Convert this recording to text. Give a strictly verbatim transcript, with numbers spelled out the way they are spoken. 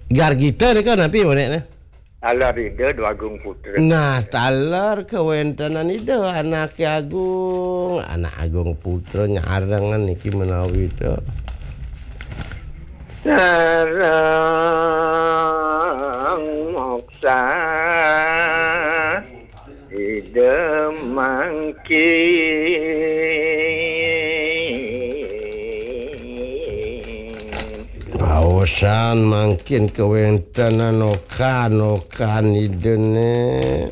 Gar kita ni kan api mana ni? Alar ida dua agung putra. Nah, talar kewentanan ida anak agung, anak agung putra nyarangan niki menawi itu. Sarang moksa ida mangki Awasan makin kewentanan okan okan ide ne.